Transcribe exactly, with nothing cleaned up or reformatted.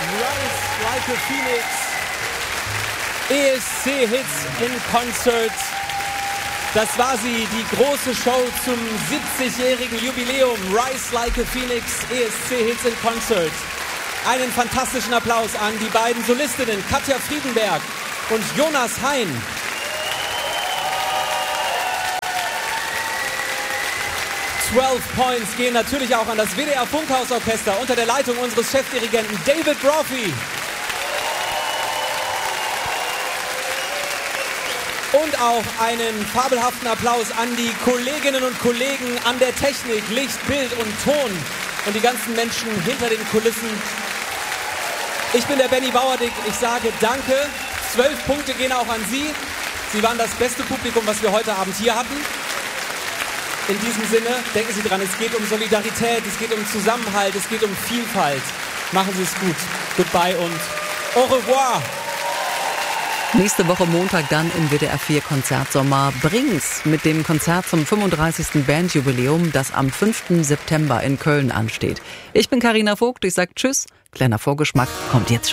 Rise Like a Phoenix. E S C-Hits in Concert. Das war sie, die große Show zum siebzigjährigen Jubiläum. Rise Like a Phoenix, E S C-Hits in Concert. Einen fantastischen Applaus an die beiden Solistinnen Katja Friedenberg und Jonas Hein. zwölf Points gehen natürlich auch an das W D R Funkhausorchester unter der Leitung unseres Chefdirigenten David Brophy. Und auch einen fabelhaften Applaus an die Kolleginnen und Kollegen an der Technik, Licht, Bild und Ton und die ganzen Menschen hinter den Kulissen. Ich bin der Benny Bauerdick, ich sage danke. Zwölf Punkte gehen auch an Sie. Sie waren das beste Publikum, was wir heute Abend hier hatten. In diesem Sinne, denken Sie dran, es geht um Solidarität, es geht um Zusammenhalt, es geht um Vielfalt. Machen Sie es gut. Goodbye und au revoir. Nächste Woche Montag dann im W D R vier Konzertsommer Brings mit dem Konzert zum fünfunddreißigsten Bandjubiläum, das am fünften September in Köln ansteht. Ich bin Carina Vogt, ich sage Tschüss. Kleiner Vorgeschmack kommt jetzt schon.